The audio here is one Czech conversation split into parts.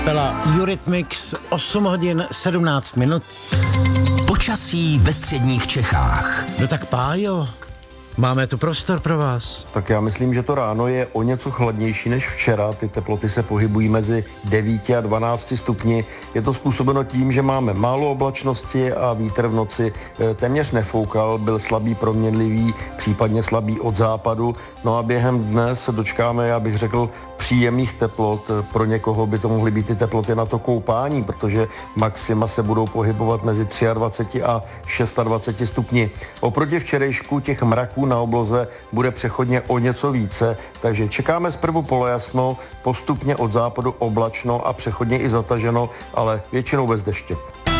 Pela Eurythmics, 8 hodin 17 minut. Počasí ve středních Čechách. No tak Pájo, máme tu prostor pro vás. Tak já myslím, že to ráno je o něco chladnější než včera. Ty teploty se pohybují mezi 9 a 12 stupni. Je to způsobeno tím, že máme málo oblačnosti a vítr v noci téměř nefoukal, byl slabý, proměnlivý, případně slabý od západu. No a během dne se dočkáme, já bych řekl, příjemných teplot. Pro někoho by to mohly být ty teploty na to koupání, protože maxima se budou pohybovat mezi 23 a 26 stupni. Oproti včerejšku těch mraků na obloze bude přechodně o něco více, takže čekáme zprvu polojasno, postupně od západu oblačno a přechodně i zataženo, ale většinou bez deště.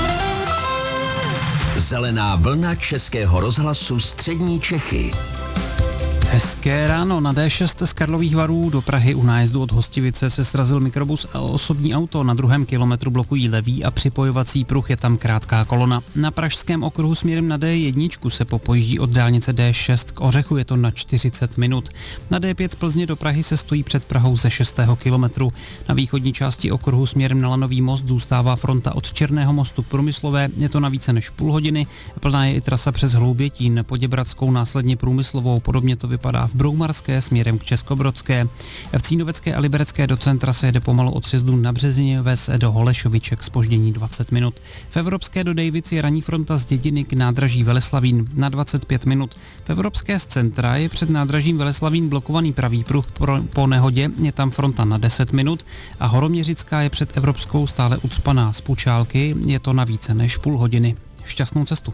Zelená vlna Českého rozhlasu Střední Čechy. Hezké ráno. Na D6 z Karlových Varů do Prahy u nájezdu od Hostivice se srazil mikrobus a osobní auto. Na 2. kilometru blokují levý a připojovací pruh, je tam krátká kolona. Na pražském okruhu směrem na D1 se popojíždí od dálnice D6 k Ořechu, je to na 40 minut. Na D5 z Plzně do Prahy se stojí před Prahou ze 6. kilometru. Na východní části okruhu směrem na Lanový most zůstává fronta od Černého mostu k Průmyslové, je to na více než půl hodiny. Plná je i trasa přes Hloubětín, Poděbradskou, následně Průmyslovou, podobně to vypadá v Broumarské směrem k Českobrodské. V Cínovecké a Liberecké do centra se jede pomalu od sjezdu na Březiněves do Holešoviček, zpoždění 20 minut. V Evropské do Dejvic je ranní fronta z Dědiny k nádraží Veleslavín na 25 minut. V Evropské z centra je před nádražím Veleslavín blokovaný pravý pruh po nehodě, je tam fronta na 10 minut a Horoměřická je před Evropskou stále ucpaná z Pučálky, je to na více než půl hodiny. Šťastnou cestu.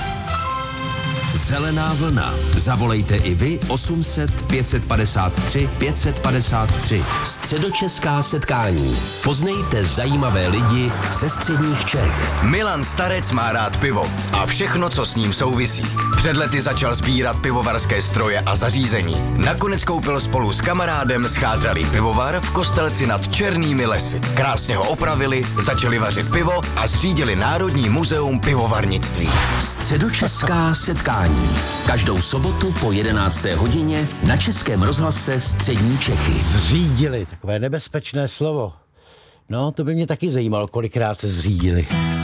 Zelená vlna. Zavolejte i vy 800 553 553. Středočeská setkání. Poznejte zajímavé lidi ze středních Čech. Milan Starec má rád pivo a všechno, co s ním souvisí. Před lety začal sbírat pivovarské stroje a zařízení. Nakonec koupil spolu s kamarádem schátralý pivovar v Kostelci nad Černými lesy. Krásně ho opravili, začali vařit pivo a zřídili Národní muzeum pivovarnictví. Středočeská setkání. Každou sobotu po 11. hodině na Českém rozhlase Střední Čechy. Zřídili, takové nebezpečné slovo. No, to by mě taky zajímalo, kolikrát se zřídili.